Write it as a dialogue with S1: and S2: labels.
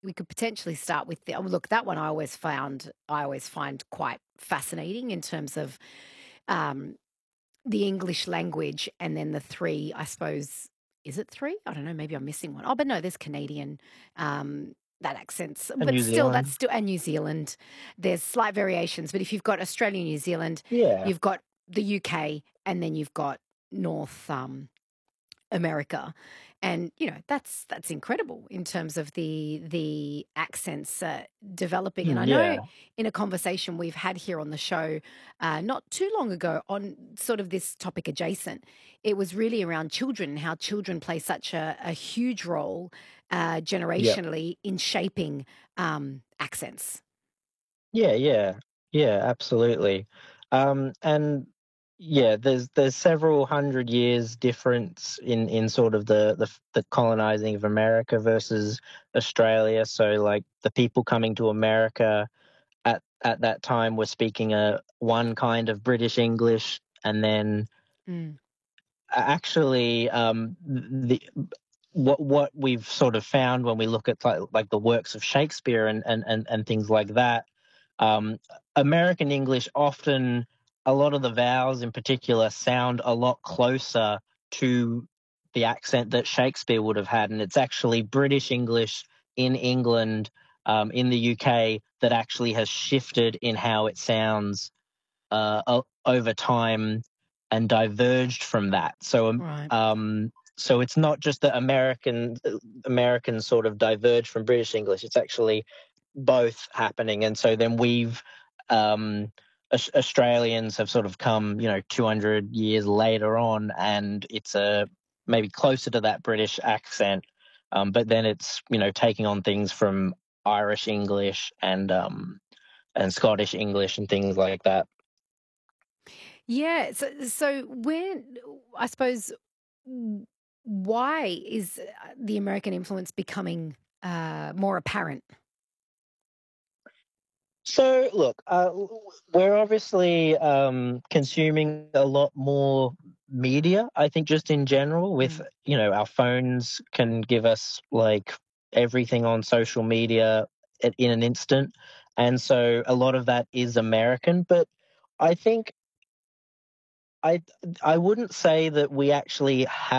S1: we could potentially start with the, oh, look, that one I always find quite fascinating in terms of, um, the English language and then the 3, I suppose, is it 3? I don't know, maybe I'm missing one. Oh, but no, there's Canadian, that accent's
S2: And
S1: but
S2: New
S1: still, that's
S2: Zealand.
S1: still, and New Zealand. There's slight variations, but if you've got Australia, New Zealand,
S2: Yeah.
S1: you've got the UK, and then you've got North, America, and, that's incredible in terms of the accents, developing, and I know
S2: Yeah.
S1: in a conversation we've had here on the show, not too long ago on sort of this topic adjacent, it was really around children and how children play such a huge role,
S2: Yep.
S1: generationally in shaping, accents.
S2: Yeah, yeah. Yeah, absolutely. And yeah, there's several hundred years difference in sort of the colonizing of America versus Australia. So like the people coming to America at that time were speaking a one kind of British English, and then
S1: Mm,
S2: actually the what we've sort of found when we look at like the works of Shakespeare and things like that, um, American English often, a lot of the vowels in particular sound a lot closer to the accent that Shakespeare would have had, and it's actually British English in England, in the UK, that actually has shifted in how it sounds over time and diverged from that.
S1: right.
S2: So it's not just that Americans sort of diverge from British English. It's actually both happening, and so then um, Australians have sort of come, 200 years later on, and it's a maybe closer to that British accent, but then it's taking on things from Irish English and Scottish English and things like that.
S1: Yeah, so when, I suppose, w why is, the American influence becoming, more apparent?
S2: So, look, we're obviously consuming a lot more media. I think just in general, with
S1: Mm,
S2: our phones can give us like everything on social media in an instant, and so a lot of that is American. But I think I I wouldn't say that we actually have